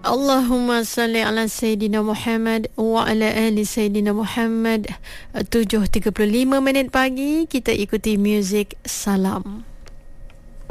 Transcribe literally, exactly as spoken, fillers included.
Allahumma salli ala Sayyidina Muhammad wa ala ali Sayyidina Muhammad. tujuh tiga puluh lima minit pagi, kita ikuti muzik Salam.